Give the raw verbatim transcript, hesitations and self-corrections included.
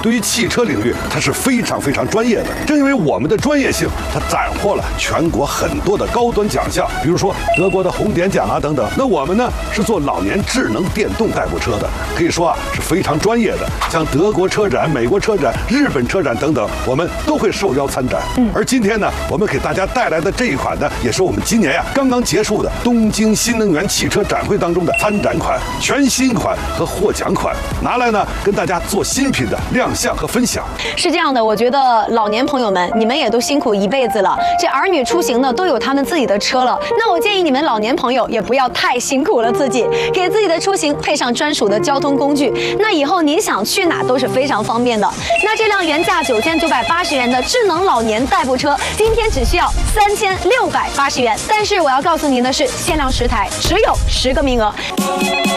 对于汽车领域，它是非常非常专业的。正因为我们的专业性，它斩获了全国很多的高端奖项，比如说德国的红点奖啊等等。那我们呢是做老年智能电动代步车的，可以说啊是非常专业的。像德国车展、美国车展、日本车展等等，我们都会受邀参展。嗯，而今天呢，我们给大家带来的这一款呢，也是我们今年呀刚刚结束的东京新能源汽车展会当中的参展款、全新款和获奖款，拿来呢跟大家做新品的亮相和分享。 是这样的，我觉得老年朋友们，你们也都辛苦一辈子了，这儿女出行呢都有他们自己的车了，那我建议你们老年朋友也不要太辛苦了自己，给自己的出行配上专属的交通工具，那以后您想去哪都是非常方便的。那这辆原价九千九百八十元的智能老年代步车，今天只需要三千六百八十元，但是我要告诉您的是，限量十台，只有十个名额。